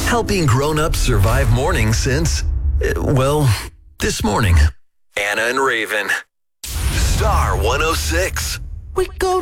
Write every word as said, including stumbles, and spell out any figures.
Helping grown-ups survive morning since, uh, well, this morning. Anna and Raven. Star one oh six. We go